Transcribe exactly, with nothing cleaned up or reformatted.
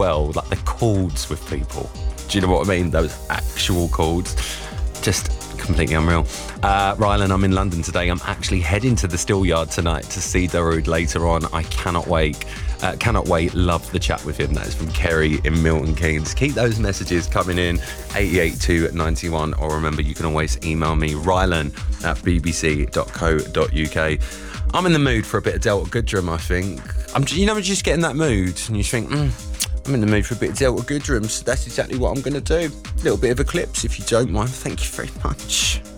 well, like the calls with people. Do you know what I mean? Those actual calls. Just completely unreal. Uh, Rylan, I'm in London today. I'm actually heading to the Steelyard tonight to see Darude later on. I cannot wait. Uh, cannot wait. Love the chat with him. That is from Kerry in Milton Keynes. Keep those messages coming in, eight eight two nine one, or remember, you can always email me, Rylan at b b c dot co dot u k. I'm in the mood for a bit of Delta Goodrem, I think. I'm, you know, just get in that mood and you think, mm, I'm in the mood for a bit of Delta Goodrem, so that's exactly what I'm going to do. A little bit of Eclipse, if you don't mind. Thank you very much.